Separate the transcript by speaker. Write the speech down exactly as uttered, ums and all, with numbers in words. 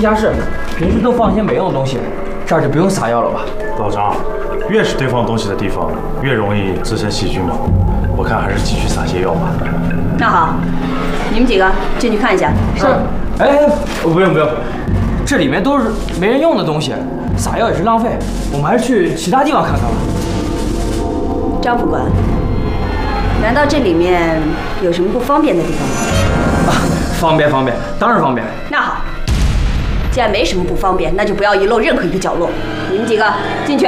Speaker 1: 下室，平时都放些没用的东西，这儿就不用撒药了吧？
Speaker 2: 老张，越是堆放东西的地方，越容易滋生细菌嘛。我看还是继续撒些药吧。
Speaker 3: 那好，你们几个进去看一下。
Speaker 1: 是。哎，不用不用，这里面都是没人用的东西，撒药也是浪费。我们还是去其他地方看看吧。
Speaker 3: 张副官，难道这里面有什么不方便的地方吗？
Speaker 1: 啊，方便方便，当然方便。
Speaker 3: 那好，既然没什么不方便，那就不要遗漏任何一个角落。你们几个进去。